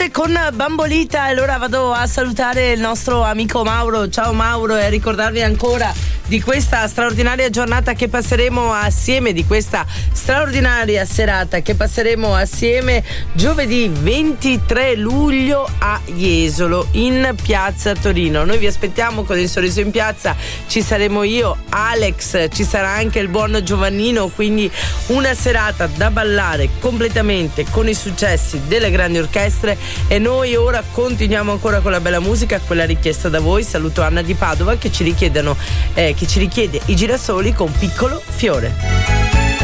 Notte con Bambolita. E allora vado a salutare il nostro amico Mauro. Ciao Mauro, e a ricordarvi ancora di questa straordinaria giornata che passeremo assieme, di questa straordinaria serata che passeremo assieme giovedì 23 luglio a Jesolo in piazza Torino. Noi vi aspettiamo con il Sorriso in Piazza, ci saremo io, Alex, ci sarà anche il buon Giovannino, quindi una serata da ballare completamente con i successi delle grandi orchestre. E noi ora continuiamo ancora con la bella musica, quella richiesta da voi. Saluto Anna di Padova che ci richiede I Girasoli con Piccolo Fiore.